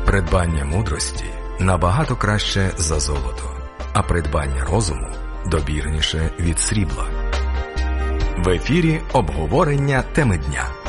Придбання мудрості набагато краще за золото, а придбання розуму добірніше від срібла. В ефірі обговорення теми дня.